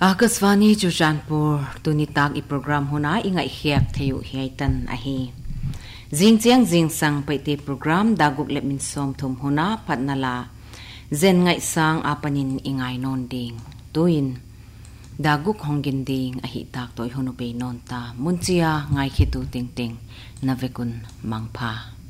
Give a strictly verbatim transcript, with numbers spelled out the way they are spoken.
Akasvani Chujanpur tunitak i program huna ingai hiak thayu hiaitan ahi jingchiang jingsang paite program daguk lepmin som thum huna phatnala zen ngai sang apanin ingai non ding tuin daguk hongin ding ahi tak toy hunu pe non ta munchia ngai khitu ting ting navekun mangpha